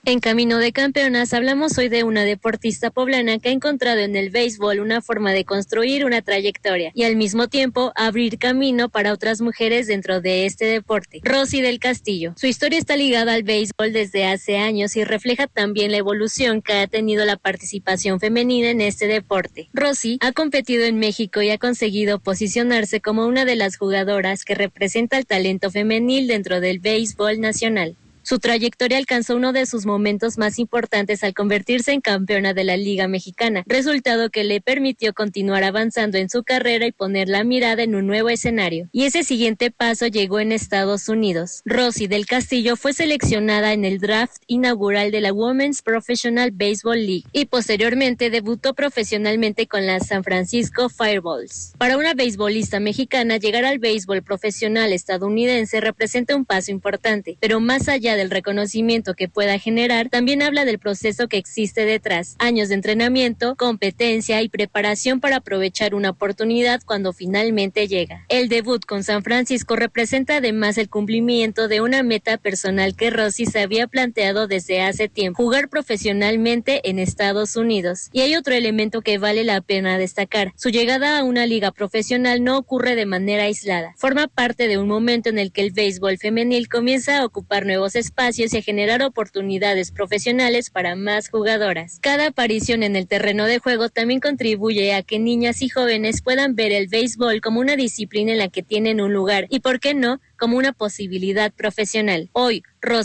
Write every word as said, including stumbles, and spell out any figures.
En Camino de Campeonas hablamos hoy de una deportista poblana que ha encontrado en el béisbol una forma de construir una trayectoria y al mismo tiempo abrir camino para otras mujeres dentro de este deporte. Rosy del Castillo. Su historia está ligada al béisbol desde hace años y refleja también la evolución que ha tenido la participación femenina en este deporte. Rosy ha competido en México y ha conseguido posicionarse como una de las jugadoras que representa el talento femenil dentro del béisbol nacional. Su trayectoria alcanzó uno de sus momentos más importantes al convertirse en campeona de la Liga Mexicana, resultado que le permitió continuar avanzando en su carrera y poner la mirada en un nuevo escenario. Y ese siguiente paso llegó en Estados Unidos. Rosy del Castillo fue seleccionada en el draft inaugural de la Women's Professional Baseball League y posteriormente debutó profesionalmente con las San Francisco Fireballs. Para una beisbolista mexicana, llegar al béisbol profesional estadounidense representa un paso importante, pero más allá del reconocimiento que pueda generar, también habla del proceso que existe detrás, años de entrenamiento, competencia y preparación para aprovechar una oportunidad cuando finalmente llega. El debut con San Francisco representa además el cumplimiento de una meta personal que Rosy se había planteado desde hace tiempo, jugar profesionalmente en Estados Unidos. Y hay otro elemento que vale la pena destacar: su llegada a una liga profesional no ocurre de manera aislada, forma parte de un momento en el que el béisbol femenil comienza a ocupar nuevos espacios y a generar oportunidades profesionales para más jugadoras. Cada aparición en el terreno de juego también contribuye a que niñas y jóvenes puedan ver el béisbol como una disciplina en la que tienen un lugar y, por qué no, como una posibilidad profesional. Hoy, Rosy